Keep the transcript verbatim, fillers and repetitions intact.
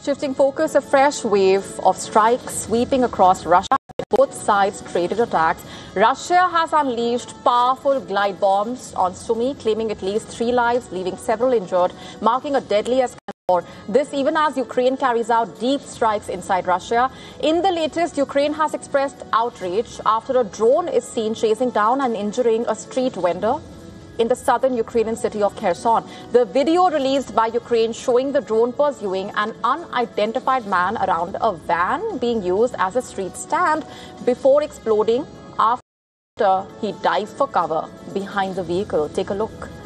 Shifting focus, a fresh wave of strikes sweeping across Russia. Both sides traded attacks. Russia has unleashed powerful glide bombs on Sumy, claiming at least three lives, leaving several injured, marking a deadly escalation war. This even as Ukraine carries out deep strikes inside Russia. In the latest, Ukraine has expressed outrage after a drone is seen chasing down and injuring a street vendor in the southern Ukrainian city of Kherson. The video released by Ukraine showing the drone pursuing an unidentified man around a van being used as a street stand before exploding after he dived for cover behind the vehicle. Take a look.